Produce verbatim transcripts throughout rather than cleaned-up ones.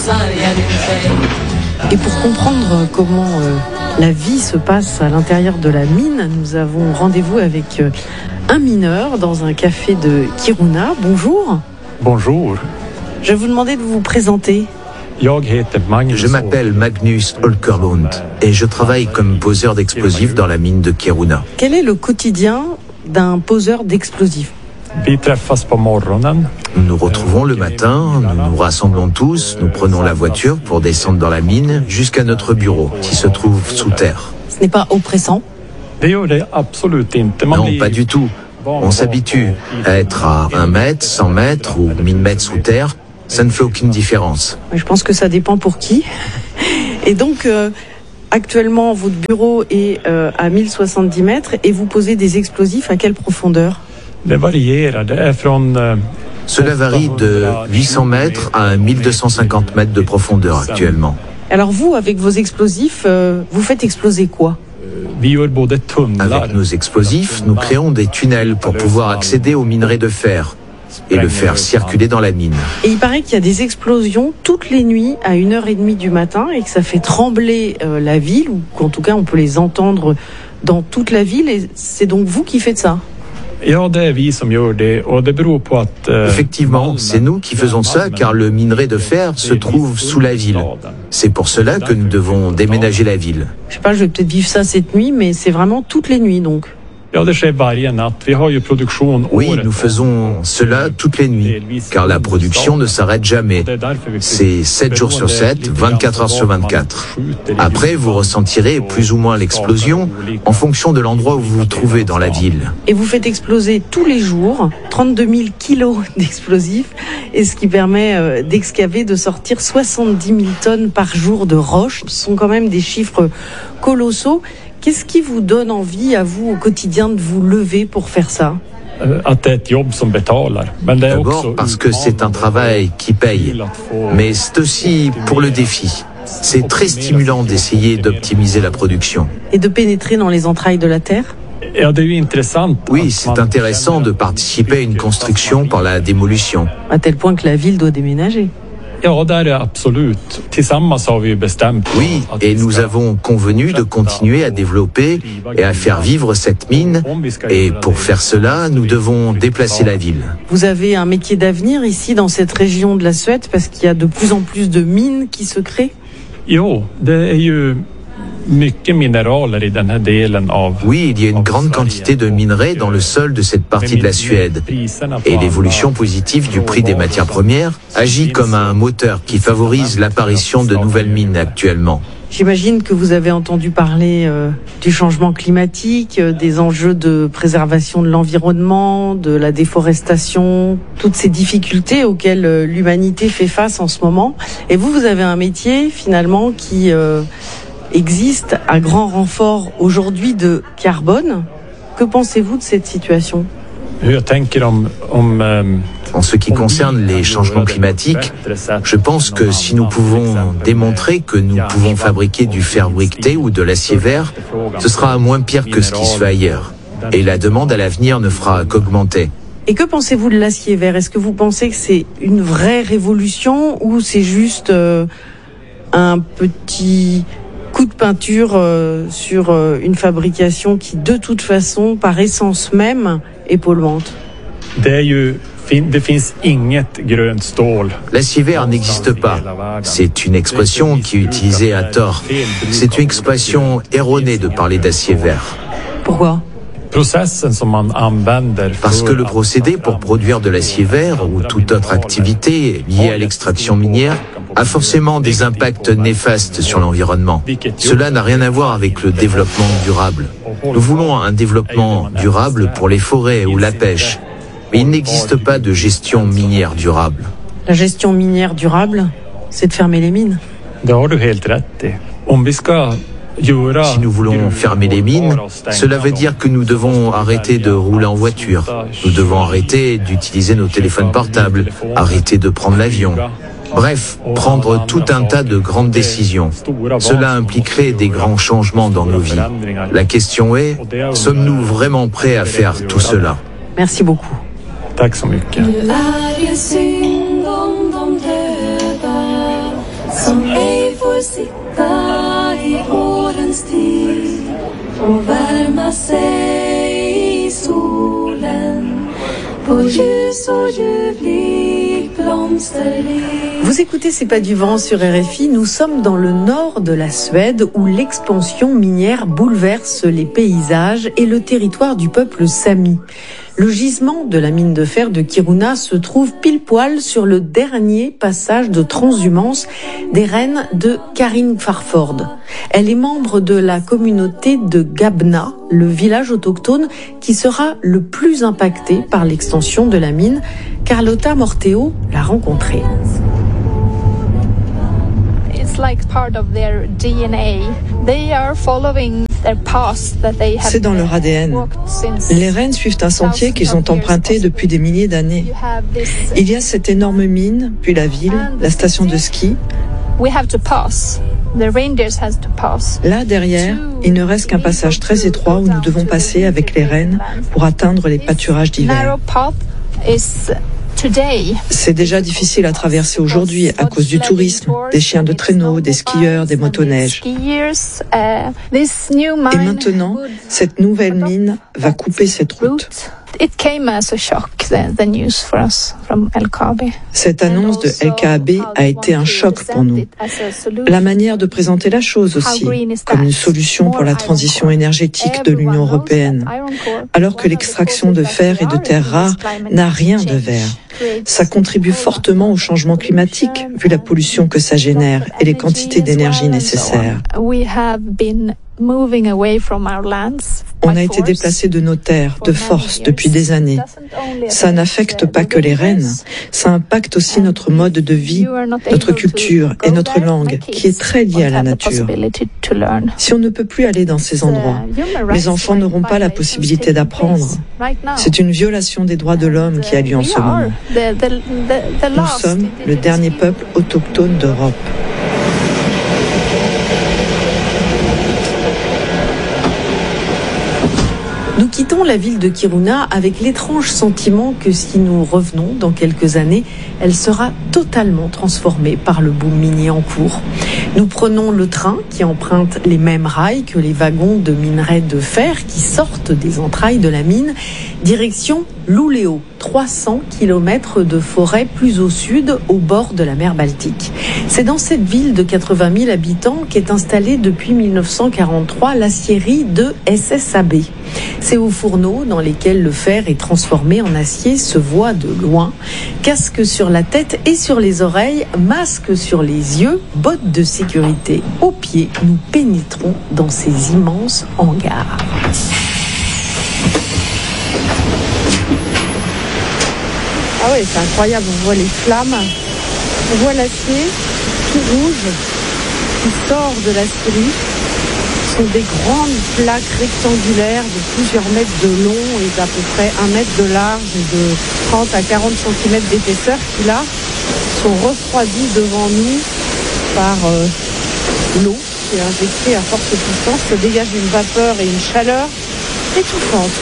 Et pour comprendre comment euh, la vie se passe à l'intérieur de la mine, nous avons rendez-vous avec euh, un mineur dans un café de Kiruna. Bonjour. Bonjour. Je vais vous demander de vous présenter. Je m'appelle Magnus Olkerlund et je travaille comme poseur d'explosifs dans la mine de Kiruna. Quel est le quotidien d'un poseur d'explosifs ? Nous nous retrouvons le matin, nous nous rassemblons tous, nous prenons la voiture pour descendre dans la mine jusqu'à notre bureau qui se trouve sous terre. Ce n'est pas oppressant ? Non, pas du tout. On s'habitue à être à un mètre, cent mètres ou mille mètres sous terre. Ça ne fait aucune différence. Je pense que ça dépend pour qui. Et donc, euh, actuellement, votre bureau est euh, à mille soixante-dix mètres et vous posez des explosifs à quelle profondeur ? Cela varie de huit cents mètres à mille deux cent cinquante mètres de profondeur actuellement. Alors vous, avec vos explosifs, euh, vous faites exploser quoi ? Avec nos explosifs, nous créons des tunnels pour pouvoir accéder aux minerais de fer et le faire circuler dans la mine. Et il paraît qu'il y a des explosions toutes les nuits à une heure trente du matin et que ça fait trembler euh, la ville, ou qu'en tout cas on peut les entendre dans toute la ville, et c'est donc vous qui faites ça ? Effectivement, c'est nous qui faisons ça car le minerai de fer se trouve sous la ville. C'est pour cela que nous devons déménager la ville. Je sais pas, je vais peut-être vivre ça cette nuit, mais c'est vraiment toutes les nuits donc. Oui, nous faisons cela toutes les nuits, car la production ne s'arrête jamais. C'est sept jours sur sept, vingt-quatre heures sur vingt-quatre. Après, vous ressentirez plus ou moins l'explosion en fonction de l'endroit où vous vous trouvez dans la ville. Et vous faites exploser tous les jours trente-deux mille kilos d'explosifs, et ce qui permet euh, d'excaver, de sortir soixante-dix mille tonnes par jour de roches. Ce sont quand même des chiffres colossaux. Qu'est-ce qui vous donne envie, à vous, au quotidien, de vous lever pour faire ça ? D'abord parce que c'est un travail qui paye, mais c'est aussi pour le défi. C'est très stimulant d'essayer d'optimiser la production. Et de pénétrer dans les entrailles de la terre ? Oui, c'est intéressant de participer à une construction par la démolition. À tel point que la ville doit déménager. Oui, et nous avons convenu de continuer à développer et à faire vivre cette mine. Et pour faire cela, nous devons déplacer la ville. Vous avez un métier d'avenir ici dans cette région de la Suède parce qu'il y a de plus en plus de mines qui se créent. Oui, il y a une grande quantité de minerais dans le sol de cette partie de la Suède. Et l'évolution positive du prix des matières premières agit comme un moteur qui favorise l'apparition de nouvelles mines actuellement. J'imagine que vous avez entendu parler euh, du changement climatique, euh, des enjeux de préservation de l'environnement, de la déforestation, toutes ces difficultés auxquelles euh, l'humanité fait face en ce moment. Et vous, vous avez un métier finalement qui... Euh, existe à grand renfort aujourd'hui de carbone. Que pensez-vous de cette situation ? En ce qui concerne les changements climatiques, je pense que si nous pouvons démontrer que nous pouvons fabriquer du fer briqueté ou de l'acier vert, ce sera moins pire que ce qui se fait ailleurs. Et la demande à l'avenir ne fera qu'augmenter. Et que pensez-vous de l'acier vert ? Est-ce que vous pensez que c'est une vraie révolution ou c'est juste euh, un petit... coup de peinture euh, sur euh, une fabrication qui, de toute façon, par essence même, est polluante. L'acier vert n'existe pas. C'est une expression qui est utilisée à tort. C'est une expression erronée de parler d'acier vert. Pourquoi ? Parce que le procédé pour produire de l'acier vert ou toute autre activité liée à l'extraction minière a forcément des impacts néfastes sur l'environnement. Cela n'a rien à voir avec le développement durable. Nous voulons un développement durable pour les forêts ou la pêche, mais il n'existe pas de gestion minière durable. La gestion minière durable, c'est de fermer les mines. Si nous voulons fermer les mines, cela veut dire que nous devons arrêter de rouler en voiture. Nous devons arrêter d'utiliser nos téléphones portables, arrêter de prendre l'avion. Bref, prendre tout un tas de grandes décisions. Cela impliquerait des grands changements dans nos vies. La question est, sommes-nous vraiment prêts à faire tout cela ? Merci beaucoup. Tack så mycket. får sitta i årens tid och värma sig i solen på ljus och ljuvlig blomsterliv. Vous écoutez C'est pas du vent sur R F I, nous sommes dans le nord de la Suède où l'expansion minière bouleverse les paysages et le territoire du peuple sami. Le gisement de la mine de fer de Kiruna se trouve pile poil sur le dernier passage de transhumance des reines de Karin Kvarford. Elle est membre de la communauté de Gabna, le village autochtone qui sera le plus impacté par l'extension de la mine. Carlotta Morteo l'a rencontrée. C'est dans leur A D N. Les rennes suivent un sentier qu'ils ont emprunté depuis des milliers d'années. Il y a cette énorme mine, puis la ville, la station de ski. Là, derrière, il ne reste qu'un passage très étroit où nous devons passer avec les rennes pour atteindre les pâturages d'hiver. C'est déjà difficile à traverser aujourd'hui à cause du tourisme, des chiens de traîneau, des skieurs, des motoneiges. Et maintenant, cette nouvelle mine va couper cette route. Cette annonce de L K A B a été un choc pour nous. La manière de présenter la chose aussi, comme une solution pour la transition énergétique de l'Union européenne, alors que l'extraction de fer et de terres rares n'a rien de vert. Ça contribue fortement au changement climatique, vu la pollution que ça génère et les quantités d'énergie nécessaires. On a été déplacés de nos terres, de force, depuis des années. Ça n'affecte pas que les rennes, ça impacte aussi notre mode de vie, notre culture et notre langue, qui est très liée à la nature. Si on ne peut plus aller dans ces endroits, les enfants n'auront pas la possibilité d'apprendre. C'est une violation des droits de l'homme qui a lieu en ce moment. Nous sommes le dernier peuple autochtone d'Europe. Nous quittons la ville de Kiruna avec l'étrange sentiment que si nous revenons dans quelques années, elle sera totalement transformée par le boom minier en cours. Nous prenons le train qui emprunte les mêmes rails que les wagons de minerai de fer qui sortent des entrailles de la mine, direction Luleå, trois cents kilomètres de forêt plus au sud, au bord de la mer Baltique. C'est dans cette ville de quatre-vingt mille habitants qu'est installée depuis mille neuf cent quarante-trois l'aciérie de S S A B. Ces hauts fourneaux dans lesquels le fer est transformé en acier se voient de loin. Casque sur la tête et sur les oreilles, masque sur les yeux, bottes de sécurité aux pieds, nous pénétrons dans ces immenses hangars. Ah oui, c'est incroyable, on voit les flammes, on voit l'acier tout rouge qui sort de l'aciérie. Ce sont des grandes plaques rectangulaires de plusieurs mètres de long et d'à peu près un mètre de large et de trente à quarante centimètres d'épaisseur qui là sont refroidies devant nous par euh, l'eau qui est injectée à forte puissance, se dégage une vapeur et une chaleur étouffante.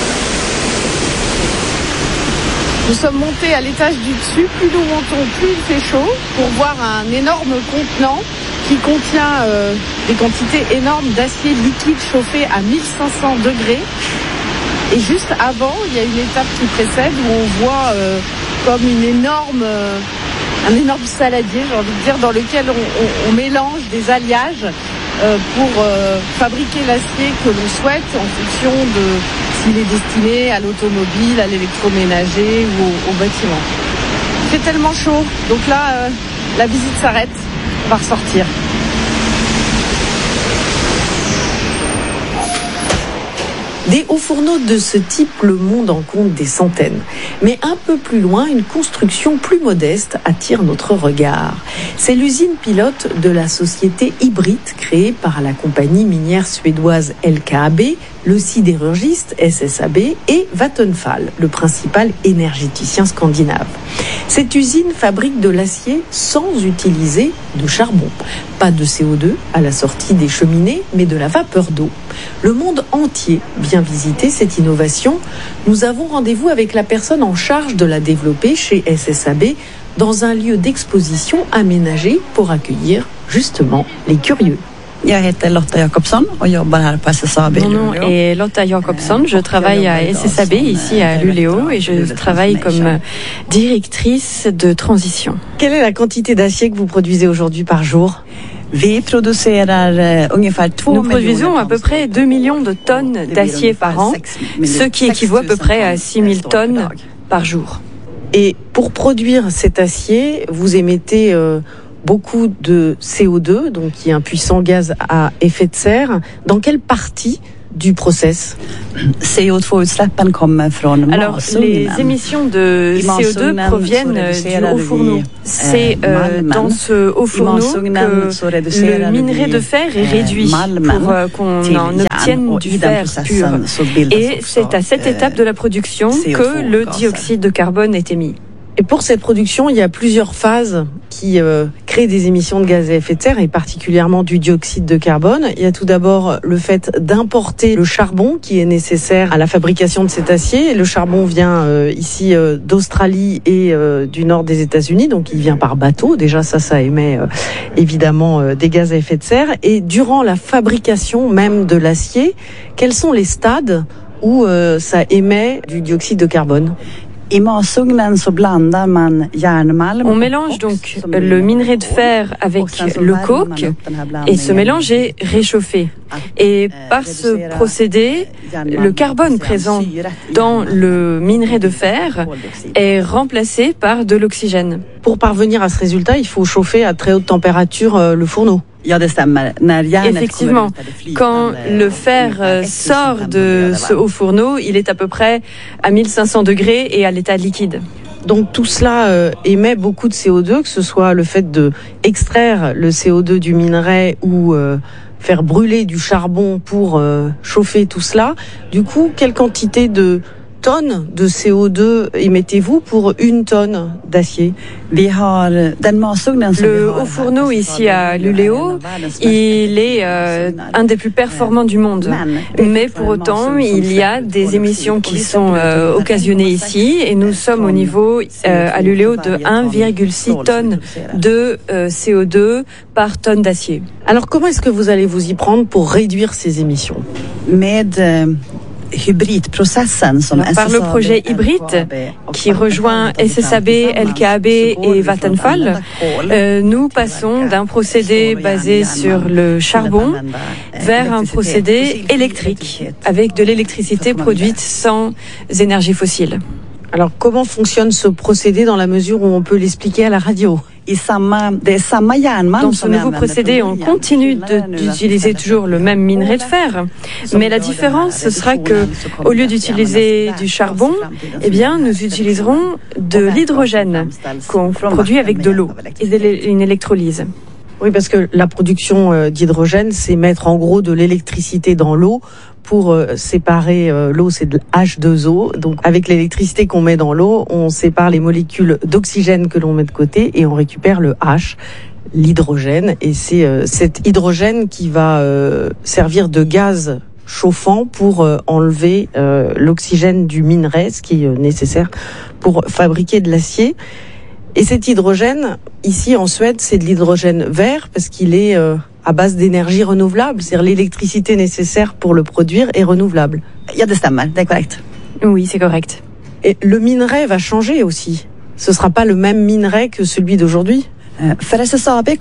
Nous sommes montés à l'étage du dessus, plus nous montons, plus il fait chaud, pour voir un énorme contenant qui contient euh, des quantités énormes d'acier liquide chauffé à mille cinq cents degrés. Et juste avant, il y a une étape qui précède où on voit euh, comme une énorme, euh, un énorme saladier, j'ai envie de dire, dans lequel on, on, on mélange des alliages euh, pour euh, fabriquer l'acier que l'on souhaite en fonction de s'il est destiné à l'automobile, à l'électroménager ou au, au bâtiment. Il fait tellement chaud, donc là, euh, la visite s'arrête, on va ressortir. Des hauts fourneaux de ce type, le monde en compte des centaines. Mais un peu plus loin, une construction plus modeste attire notre regard. C'est l'usine pilote de la société Hybrit, créée par la compagnie minière suédoise L K A B, le sidérurgiste S S A B et Vattenfall, le principal énergéticien scandinave. Cette usine fabrique de l'acier sans utiliser de charbon. Pas de C O deux à la sortie des cheminées, mais de la vapeur d'eau. Le monde entier vient visiter cette innovation. Nous avons rendez-vous avec la personne en charge de la développer chez S S A B, dans un lieu d'exposition aménagé pour accueillir justement les curieux. Jag heter Lotta Jakobsson och jobbar här på S S A B. Mon nom est Lotta Jakobsson, je travaille à S S A B ici à Luleå et je travaille comme directrice de transition. Quelle est la quantité d'acier que vous produisez aujourd'hui par jour ? Vi producerar ungefär två Nous produisons à peu près deux millions de tonnes d'acier par an, ce qui équivaut à peu près à six mille tonnes par jour. Et pour produire cet acier, vous émettez euh, beaucoup de C O deux, donc qui est un puissant gaz à effet de serre. Dans quelle partie du process ? C O deux-utsläppen kommer från Alors, les émissions de C O deux proviennent du haut fourneau. C'est euh, dans ce haut fourneau que le minerai de fer est réduit pour euh, qu'on en obtienne du fer pur. Et c'est à cette étape de la production que le dioxyde de carbone est émis. Et pour cette production, il y a plusieurs phases qui euh, créent des émissions de gaz à effet de serre et particulièrement du dioxyde de carbone. Il y a tout d'abord le fait d'importer le charbon qui est nécessaire à la fabrication de cet acier. Le charbon vient euh, ici euh, d'Australie et euh, du nord des États-Unis, donc il vient par bateau. Déjà ça, ça émet euh, évidemment euh, des gaz à effet de serre. Et durant la fabrication même de l'acier, quels sont les stades où euh, ça émet du dioxyde de carbone ? On mélange donc le minerai de fer avec le coke et ce mélange est réchauffé. Et par ce procédé, le carbone présent dans le minerai de fer est remplacé par de l'oxygène. Pour parvenir à ce résultat, il faut chauffer à très haute température euh, le fourneau. Effectivement, quand le fer sort de ce haut fourneau, il est à peu près à mille cinq cents degrés et à l'état liquide. Donc tout cela euh, émet beaucoup de C O deux, que ce soit le fait de extraire le C O deux du minerai ou euh, faire brûler du charbon pour euh, chauffer tout cela. Du coup, quelle quantité de tonnes de C O deux émettez-vous pour une tonne d'acier ? Le haut fourneau ici à Luleå, il est euh, un des plus performants du monde. Mais pour autant, il y a des émissions qui sont euh, occasionnées ici et nous sommes au niveau euh, à Luleå de un virgule six tonnes de euh, C O deux par tonne d'acier. Alors comment est-ce que vous allez vous y prendre pour réduire ces émissions ? Par le projet hybride qui rejoint S S A B, L K A B et Vattenfall, euh, nous passons d'un procédé basé sur le charbon vers un procédé électrique avec de l'électricité produite sans énergie fossile. Alors comment fonctionne ce procédé dans la mesure où on peut l'expliquer à la radio ? Dans ce nouveau procédé, on continue de, d'utiliser toujours le même minerai de fer, mais la différence ce sera que, au lieu d'utiliser du charbon, eh bien, nous utiliserons de l'hydrogène qu'on produit avec de l'eau et une électrolyse. Oui, parce que la production d'hydrogène, c'est mettre en gros de l'électricité dans l'eau pour euh, séparer euh, l'eau, c'est de H deux O. Donc avec l'électricité qu'on met dans l'eau, on sépare les molécules d'oxygène que l'on met de côté et on récupère le H, l'hydrogène. Et c'est euh, cet hydrogène qui va euh, servir de gaz chauffant pour euh, enlever euh, l'oxygène du minerai, ce qui est euh, nécessaire pour fabriquer de l'acier. Et cet hydrogène, ici en Suède, c'est de l'hydrogène vert parce qu'il est euh, à base d'énergie renouvelable. C'est-à-dire l'électricité nécessaire pour le produire est renouvelable. Oui, c'est correct. Et le minerai va changer aussi. Ce sera pas le même minerai que celui d'aujourd'hui. Oui, pour S S A B,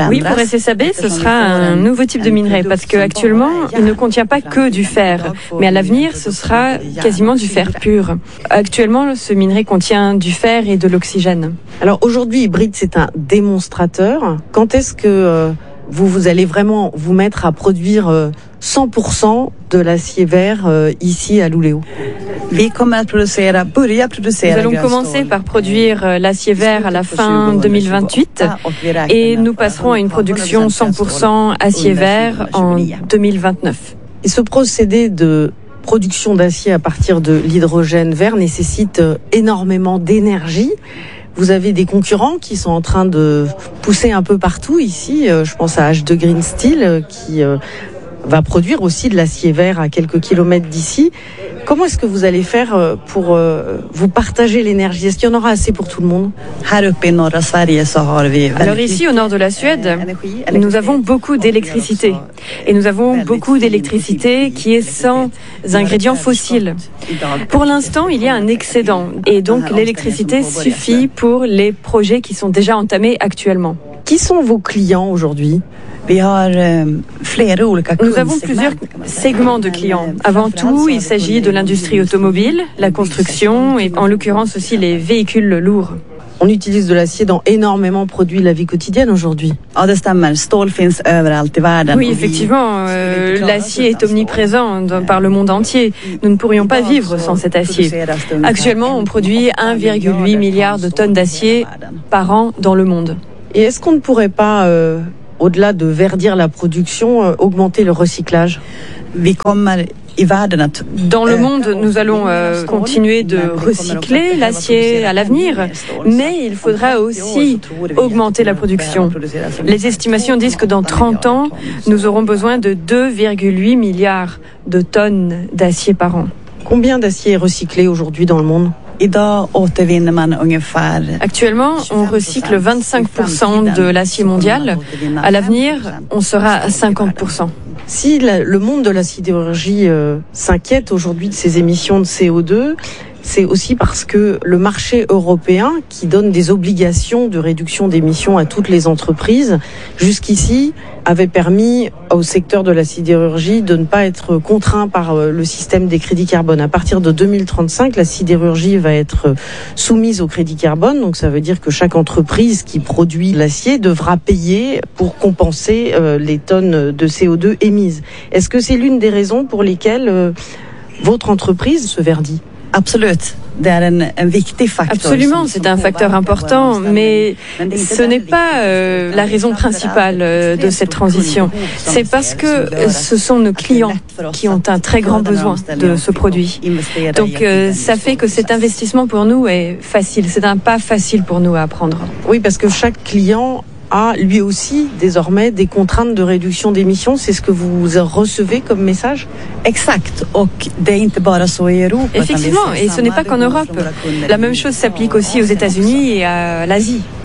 ce sera un nouveau type de minerai parce qu'actuellement, il ne contient pas que du fer. Mais à l'avenir, ce sera quasiment du fer pur. Actuellement, ce minerai contient du fer et de l'oxygène. Alors aujourd'hui, Hybride, c'est un démonstrateur. Quand est-ce que euh, vous, vous allez vraiment vous mettre à produire euh, cent pour cent de l'acier vert euh, ici à Luleå? Nous allons commencer par produire l'acier vert à la fin deux mille vingt-huit et nous passerons à une production cent pour cent acier vert en deux mille vingt-neuf. Et ce procédé de production d'acier à partir de l'hydrogène vert nécessite énormément d'énergie. Vous avez des concurrents qui sont en train de pousser un peu partout ici. Je pense à H deux Green Steel qui va produire aussi de l'acier vert à quelques kilomètres d'ici. Comment est-ce que vous allez faire pour euh, vous partager l'énergie? Est-ce qu'il y en aura assez pour tout le monde? Alors ici, au nord de la Suède, nous avons beaucoup d'électricité. Et nous avons beaucoup d'électricité qui est sans ingrédients fossiles. Pour l'instant, il y a un excédent. Et donc, l'électricité suffit pour les projets qui sont déjà entamés actuellement. Qui sont vos clients aujourd'hui? Nous avons plusieurs segments de clients. Avant tout, il s'agit de l'industrie automobile, la construction et en l'occurrence aussi les véhicules lourds. On utilise de l'acier dans énormément de produits de la vie quotidienne aujourd'hui. Oui, effectivement, euh, l'acier est omniprésent dans, par le monde entier. Nous ne pourrions pas vivre sans cet acier. Actuellement, on produit un virgule huit milliard de tonnes d'acier par an dans le monde. Et est-ce qu'on ne pourrait pas, euh, au-delà de verdir la production, euh, augmenter le recyclage? Dans le monde, nous allons euh, continuer de recycler l'acier à l'avenir, mais il faudra aussi augmenter la production. Les estimations disent que dans trente ans, nous aurons besoin de deux virgule huit milliards de tonnes d'acier par an. Combien d'acier est recyclé aujourd'hui dans le monde? Actuellement, on recycle vingt-cinq pour cent de l'acier mondial. À l'avenir, on sera à cinquante pour cent. Si la, le monde de la sidérurgie euh, s'inquiète aujourd'hui de ces émissions de C O deux, c'est aussi parce que le marché européen, qui donne des obligations de réduction d'émissions à toutes les entreprises, jusqu'ici avait permis au secteur de la sidérurgie de ne pas être contraint par le système des crédits carbone. À partir de deux mille trente-cinq, la sidérurgie va être soumise au crédit carbone, donc ça veut dire que chaque entreprise qui produit l'acier devra payer pour compenser euh, les tonnes de C O deux émises. Est-ce que c'est l'une des raisons pour lesquelles euh, votre entreprise se verdit? Absolument, c'est un facteur important, mais ce n'est pas euh, la raison principale euh, de cette transition. C'est parce que ce sont nos clients qui ont un très grand besoin de ce produit. Donc euh, ça fait que cet investissement pour nous est facile. C'est un pas facile pour nous à prendre. Oui, parce que chaque client a lui aussi désormais des contraintes de réduction d'émissions. C'est ce que vous recevez comme message? Exact. Effectivement, et ce n'est pas qu'en Europe. La même chose s'applique aussi aux États-Unis et à l'Asie.